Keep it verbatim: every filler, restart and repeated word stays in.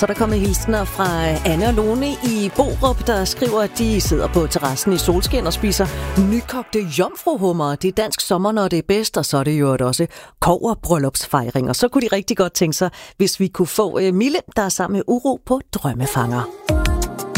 Så er der kommet hilsener fra Anne og Lone i Borup, der skriver, at de sidder på terrassen i solskin og spiser nykogte jomfruhummer. Det er dansk sommer, når det er bedst, og så er det jo også kobberbryllupsfejringer. Så kunne de rigtig godt tænke sig, hvis vi kunne få Mille, der er sammen med Uro på Drømmefanger.